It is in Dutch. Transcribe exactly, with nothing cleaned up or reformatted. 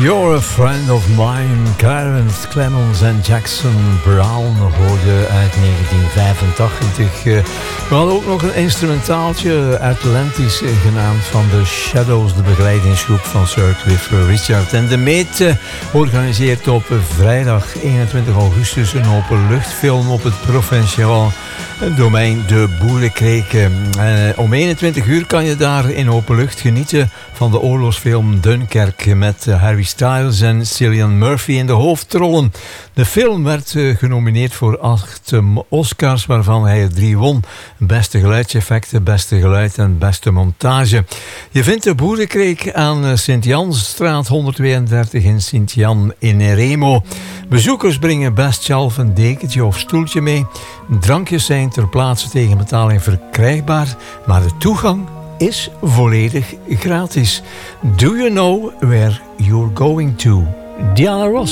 You're a Friend of Mine, Clarence Clemons en Jackson Browne hoorde uit negentien vijfentachtig. We hadden ook nog een instrumentaaltje, Atlantis genaamd, van The Shadows, de begeleidingsgroep van Sir Cliff Richard. En de Meet organiseert op vrijdag eenentwintig augustus een openluchtfilm op het provinciaal domein De Boerenkreek. Uh, om eenentwintig uur kan je daar in openlucht genieten van de oorlogsfilm Dunkerque met Harry Styles en Cillian Murphy in de hoofdrollen. De film werd uh, genomineerd voor acht um, Oscars, waarvan hij er drie won. Beste geluidseffecten, beste geluid en beste montage. Je vindt De Boerenkreek aan uh, Sint-Jansstraat honderdtweeëndertig in Sint-Jan in Remo. Bezoekers brengen best zelf een dekentje of stoeltje mee. Drankjes zijn ter plaatse tegen betaling verkrijgbaar, maar de toegang is volledig gratis. Do you know where you're going to? Diana Ross.